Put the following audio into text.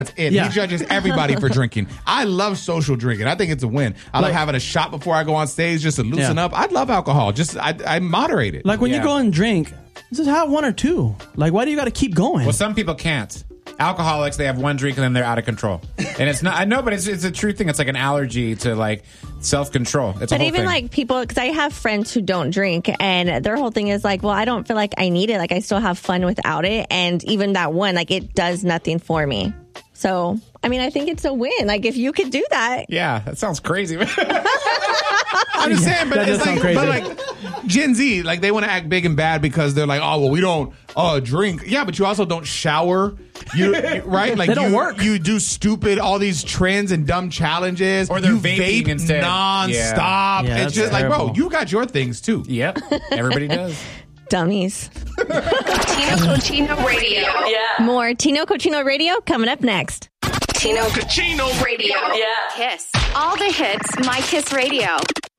That's it. Yeah. He judges everybody for drinking. I love social drinking. I think it's a win. I love having a shot before I go on stage just to loosen up. I love alcohol. Just I moderate it. Like when you go and drink, just have one or two. Like, why do you got to keep going? Well, some people can't. Alcoholics, they have one drink and then they're out of control. And it's not, I know, but it's a true thing. It's like an allergy to like self-control. It's a But whole even thing. like people, because I have friends who don't drink, and their whole thing is like, well, I don't feel like I need it. Like, I still have fun without it. And even that one, like, it does nothing for me. So, I mean, I think it's a win. Like, if you could do that. Yeah, that sounds crazy. I'm just saying, but That it's does sound like, crazy. but like Gen Z, like they want to act big and bad because they're like, oh well, we don't drink. Yeah, but you also don't shower. You right? Like They don't work. You do stupid all these trends and dumb challenges, Or they're you vaping vape instead. nonstop. Yeah, it's that's just like, bro, terrible. you got your things too. Yep, everybody does. Dummies. Tino Cochino Radio. Yeah. More Tino Cochino Radio coming up next. Tino Cochino Radio. Yeah. Kiss. All the hits, My Kiss Radio.